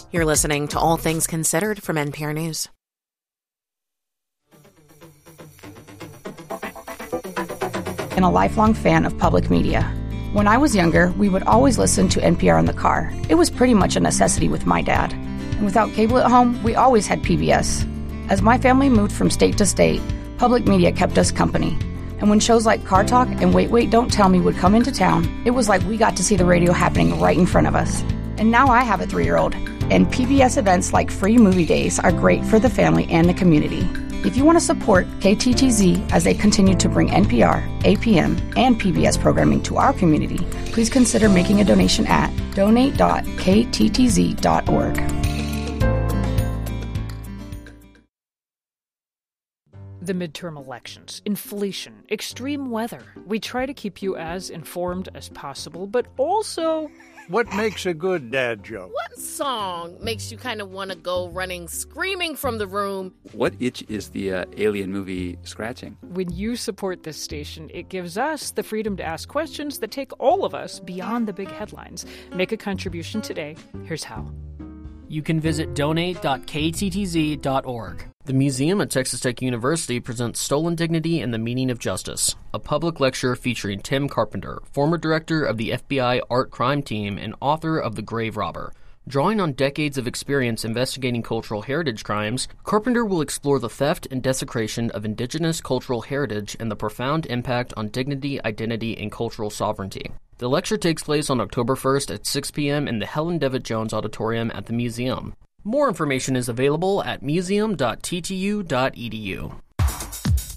You're listening to All Things Considered from NPR News. And a lifelong fan of public media. When I was younger, we would always listen to NPR in the car. It was pretty much a necessity with my dad. And without cable at home, we always had PBS. As my family moved from state to state, public media kept us company. And when shows like Car Talk and Wait, Wait, Don't Tell Me would come into town, it was like we got to see the radio happening right in front of us. And now I have a 3-year-old, and PBS events like free movie days are great for the family and the community. If you want to support KTTZ as they continue to bring NPR, APM, and PBS programming to our community, please consider making a donation at donate.kttz.org. The midterm elections, inflation, extreme weather. We try to keep you as informed as possible, but also... What makes a good dad joke? What song makes you kind of want to go running, screaming from the room? What itch is the alien movie scratching? When you support this station, it gives us the freedom to ask questions that take all of us beyond the big headlines. Make a contribution today. Here's how. You can visit donate.kttz.org. The museum at Texas Tech University presents Stolen Dignity and the Meaning of Justice, a public lecture featuring Tim Carpenter, former director of the FBI Art Crime Team and author of The Grave Robber. Drawing on decades of experience investigating cultural heritage crimes, Carpenter will explore the theft and desecration of indigenous cultural heritage and the profound impact on dignity, identity, and cultural sovereignty. The lecture takes place on October 1st at 6 p.m. in the Helen Devitt Jones Auditorium at the museum. More information is available at museum.ttu.edu.